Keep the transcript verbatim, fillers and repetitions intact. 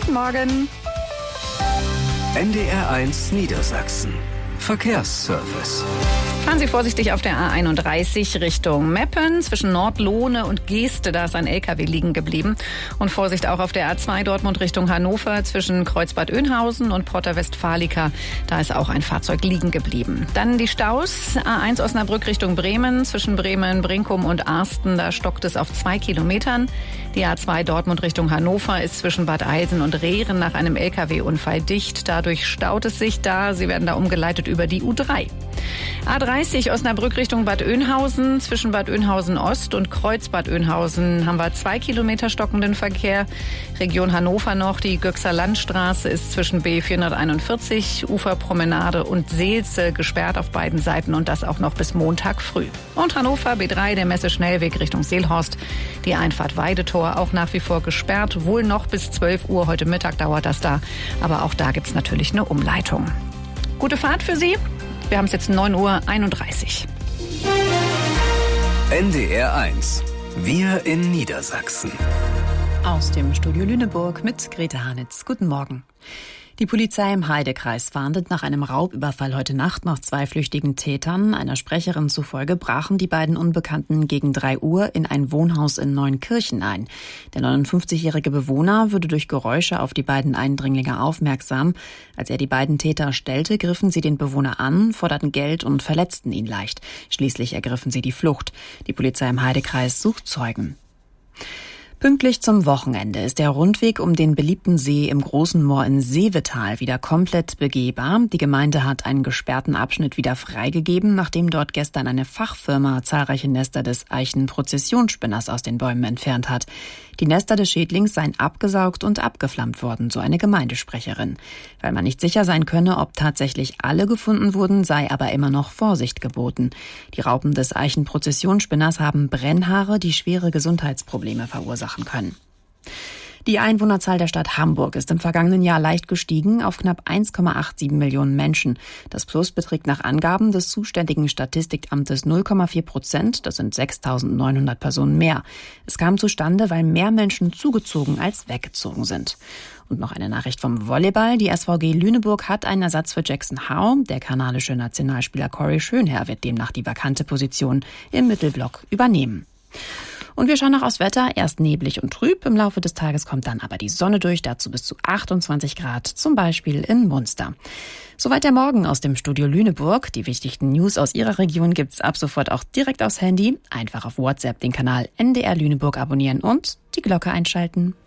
Guten Morgen. N D R eins Niedersachsen. Verkehrsservice. Fahren Sie vorsichtig auf der A einunddreißig Richtung Meppen. Zwischen Nordlohne und Geeste, da ist ein L K W liegen geblieben. Und Vorsicht auch auf der A zwei Dortmund Richtung Hannover. Zwischen Kreuzbad Oeynhausen und Porta Westfalica, da ist auch ein Fahrzeug liegen geblieben. Dann die Staus. A eins Osnabrück Richtung Bremen. Zwischen Bremen, Brinkum und Arsten, da stockt es auf zwei Kilometern. Die A zwei Dortmund Richtung Hannover ist zwischen Bad Eilsen und Rehren nach einem L K W-Unfall dicht. Dadurch staut es sich da. Sie werden da umgeleitet über die U drei. A dreißig Osnabrück Richtung Bad Oeynhausen. Zwischen Bad Oeynhausen Ost und Kreuzbad Oeynhausen haben wir zwei Kilometer stockenden Verkehr. Region Hannover noch. Die Göxer Landstraße ist zwischen B vierhunderteinundvierzig, Uferpromenade und Seelze gesperrt auf beiden Seiten und das auch noch bis Montag früh. Und Hannover B drei, der Messe-Schnellweg Richtung Seelhorst. Die Einfahrt Weidetor auch nach wie vor gesperrt. Wohl noch bis zwölf Uhr. Heute Mittag dauert das da. Aber auch da gibt's natürlich eine Umleitung. Gute Fahrt für Sie. Wir haben es jetzt neun Uhr einunddreißig. N D R eins. Wir in Niedersachsen. Aus dem Studio Lüneburg mit Grete Hanitz. Guten Morgen. Die Polizei im Heidekreis fahndet nach einem Raubüberfall heute Nacht nach zwei flüchtigen Tätern. Einer Sprecherin zufolge brachen die beiden Unbekannten gegen drei Uhr in ein Wohnhaus in Neunkirchen ein. Der neunundfünfzigjährige Bewohner würde durch Geräusche auf die beiden Eindringlinge aufmerksam. Als er die beiden Täter stellte, griffen sie den Bewohner an, forderten Geld und verletzten ihn leicht. Schließlich ergriffen sie die Flucht. Die Polizei im Heidekreis sucht Zeugen. Pünktlich zum Wochenende ist der Rundweg um den beliebten See im Großen Moor in Seevetal wieder komplett begehbar. Die Gemeinde hat einen gesperrten Abschnitt wieder freigegeben, nachdem dort gestern eine Fachfirma zahlreiche Nester des Eichen-Prozessionsspinners aus den Bäumen entfernt hat. Die Nester des Schädlings seien abgesaugt und abgeflammt worden, so eine Gemeindesprecherin. Weil man nicht sicher sein könne, ob tatsächlich alle gefunden wurden, sei aber immer noch Vorsicht geboten. Die Raupen des Eichen-Prozessionsspinners haben Brennhaare, die schwere Gesundheitsprobleme verursachen können. Die Einwohnerzahl der Stadt Hamburg ist im vergangenen Jahr leicht gestiegen auf knapp eins Komma siebenundachtzig Millionen Menschen. Das Plus beträgt nach Angaben des zuständigen Statistikamtes null Komma vier Prozent. Das sind sechstausendneunhundert Personen mehr. Es kam zustande, weil mehr Menschen zugezogen als weggezogen sind. Und noch eine Nachricht vom Volleyball. Die S V G Lüneburg hat einen Ersatz für Jackson Howe. Der kanadische Nationalspieler Corey Schönherr wird demnach die vakante Position im Mittelblock übernehmen. Und wir schauen noch aufs Wetter. Erst neblig und trüb. Im Laufe des Tages kommt dann aber die Sonne durch. Dazu bis zu achtundzwanzig Grad, zum Beispiel in Munster. Soweit der Morgen aus dem Studio Lüneburg. Die wichtigsten News aus Ihrer Region gibt's ab sofort auch direkt aufs Handy. Einfach auf WhatsApp den Kanal N D R Lüneburg abonnieren und die Glocke einschalten.